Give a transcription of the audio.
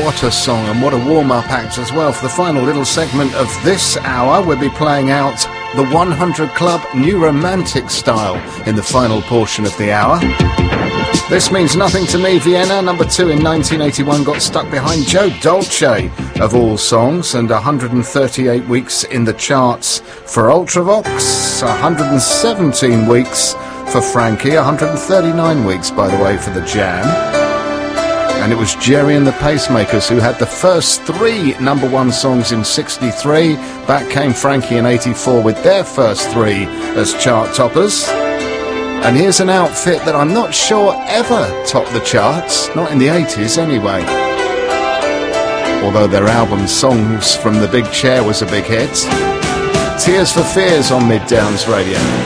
What a song, and what a warm-up act as well. For the final little segment of this hour, we'll be playing out the 100 Club New Romantic style in the final portion of the hour. This Means Nothing to Me, Vienna, number 2 in 1981, got stuck behind Joe Dolce, of all songs, and 138 weeks in the charts for Ultravox, 117 weeks for Frankie, 139 weeks, by the way, for the Jam. And it was Jerry and the Pacemakers who had the first 3 number 1 songs in 63. Back came Frankie in 84 with their first 3 as chart toppers. And here's an outfit that I'm not sure ever topped the charts, not in the 80s anyway. Although their album Songs from the Big Chair was a big hit. Tears for Fears on Mid Downs Radio.